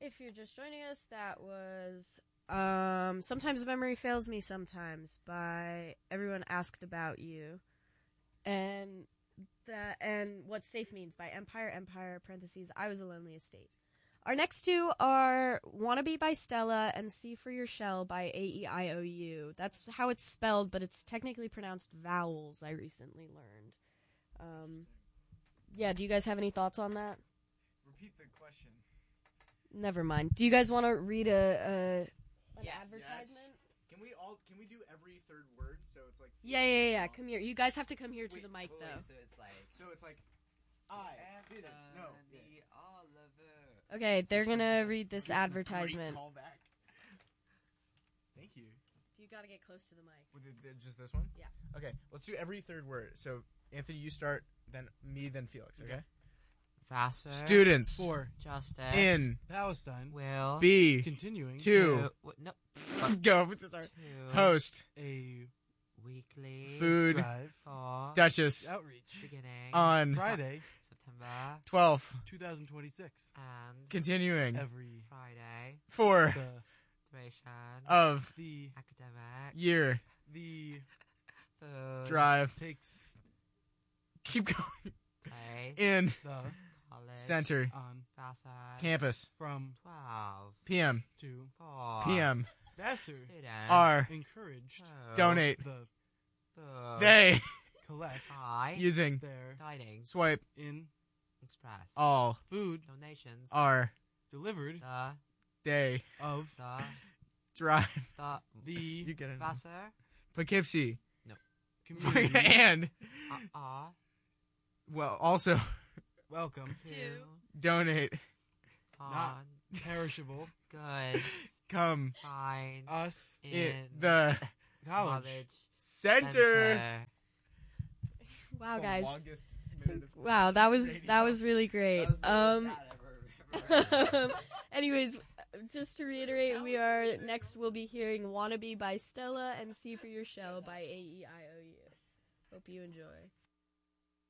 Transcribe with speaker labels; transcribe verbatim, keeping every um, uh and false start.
Speaker 1: If you're just joining us, that was um, Sometimes Memory Fails Me Sometimes by Everyone Asked About You. And that and What Safe Means by Empire, Empire, parentheses, I Was a Lonely Estate. Our next two are Wannabe by Stella and See For Your Shell by A E I O U. That's how it's spelled, but it's technically pronounced vowels, I recently learned. Um, yeah, do you guys have any thoughts on that?
Speaker 2: Repeat the question.
Speaker 1: Never mind. Do you guys want to read a, a an
Speaker 2: yes.
Speaker 1: advertisement?
Speaker 2: Yes. Can we all? Can we do every third word? So it's like.
Speaker 1: Yeah, yeah, yeah. yeah. Come here. You guys have to come here to
Speaker 3: wait,
Speaker 1: the mic,
Speaker 3: wait,
Speaker 1: though.
Speaker 3: So it's like.
Speaker 2: So it's like. I did it. No.
Speaker 3: The Oliver.
Speaker 1: Okay, they're gonna read this advertisement.
Speaker 2: Callback. Thank you.
Speaker 1: You gotta get close to the mic.
Speaker 2: With the, the, just this one?
Speaker 1: Yeah.
Speaker 2: Okay, let's do every third word. So Anthony, you start, then me, then Felix. Okay.
Speaker 3: Vassar.
Speaker 2: Students.
Speaker 4: For
Speaker 3: Justice.
Speaker 2: In.
Speaker 4: Palestine.
Speaker 3: Will.
Speaker 2: Be.
Speaker 4: Continuing.
Speaker 2: Two.
Speaker 3: Two. No.
Speaker 2: Go. Sorry.
Speaker 3: Two.
Speaker 2: Host.
Speaker 4: A
Speaker 3: Weekly.
Speaker 2: Food.
Speaker 4: drive.
Speaker 3: For.
Speaker 2: Duchess.
Speaker 4: Outreach.
Speaker 3: Beginning.
Speaker 2: On.
Speaker 4: Friday.
Speaker 3: September.
Speaker 2: twelfth.
Speaker 4: twenty twenty-six.
Speaker 3: And.
Speaker 2: Continuing.
Speaker 4: Every.
Speaker 3: Friday.
Speaker 2: For.
Speaker 4: The.
Speaker 3: Duration.
Speaker 2: Of.
Speaker 4: The.
Speaker 3: Academic.
Speaker 2: Year.
Speaker 4: The.
Speaker 3: Food.
Speaker 2: Drive.
Speaker 4: Takes.
Speaker 2: Keep going.
Speaker 3: Place.
Speaker 2: In.
Speaker 4: The.
Speaker 3: College.
Speaker 2: Center.
Speaker 4: On.
Speaker 3: Vassar.
Speaker 2: Campus.
Speaker 4: From.
Speaker 3: Twelve.
Speaker 2: P M.
Speaker 4: To.
Speaker 3: Four.
Speaker 2: P M.
Speaker 4: Vassar.
Speaker 3: Students.
Speaker 2: Are.
Speaker 4: Encouraged.
Speaker 3: Two.
Speaker 2: Donate.
Speaker 4: The.
Speaker 3: Food.
Speaker 2: They.
Speaker 4: Collect.
Speaker 3: I.
Speaker 2: Using.
Speaker 4: Their.
Speaker 3: Dining.
Speaker 2: Swipe.
Speaker 4: In.
Speaker 3: Express.
Speaker 2: All.
Speaker 4: Food.
Speaker 3: Donations.
Speaker 2: Are.
Speaker 4: Delivered.
Speaker 3: The.
Speaker 2: Day.
Speaker 4: Of.
Speaker 3: The.
Speaker 2: Drive.
Speaker 3: The.
Speaker 4: The.
Speaker 2: You get it.
Speaker 3: Vassar.
Speaker 2: Poughkeepsie.
Speaker 4: Community.
Speaker 2: And.
Speaker 3: Uh. uh
Speaker 2: Well, also.
Speaker 4: Welcome.
Speaker 3: two.
Speaker 2: Donate.
Speaker 3: On.
Speaker 4: Not perishable.
Speaker 3: Good.
Speaker 2: Come.
Speaker 3: Find.
Speaker 4: Us.
Speaker 3: In.
Speaker 2: In the.
Speaker 4: College.
Speaker 2: Center.
Speaker 3: Center.
Speaker 1: Wow,
Speaker 2: The
Speaker 1: guys.
Speaker 2: longest minute of
Speaker 1: Wow, that was
Speaker 2: radio.
Speaker 1: that was really great.
Speaker 3: That was the
Speaker 1: Um.
Speaker 3: most sad I've ever- ever heard.
Speaker 1: Anyways, just to reiterate, we are next. We'll be hearing "Wannabe" by Stella and "See for Your Shell" by A E I O U. Hope you enjoy.